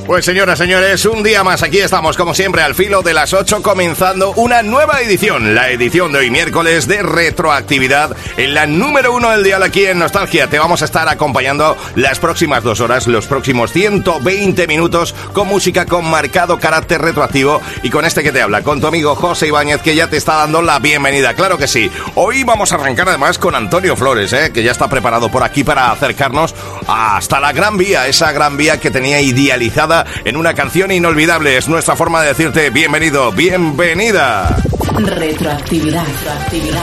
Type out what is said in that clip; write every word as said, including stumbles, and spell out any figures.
Pues señoras, señores, un día más aquí estamos como siempre al filo de las ocho, comenzando una nueva edición, la edición de hoy miércoles de retroactividad, en la número uno del dial aquí en Nostalgia. Te vamos a estar acompañando las próximas dos horas, los próximos ciento veinte minutos con música con marcado carácter retroactivo y con este que te habla, con tu amigo José Ibáñez, que ya te está dando la bienvenida. Claro que sí. Hoy vamos a arrancar además con Antonio Flores, ¿eh? que ya está preparado por aquí para acercarnos hasta la Gran Vía, esa Gran Vía que tenía idealizada en una canción inolvidable. Es nuestra forma de decirte bienvenido, bienvenida. Retroactividad, retroactividad.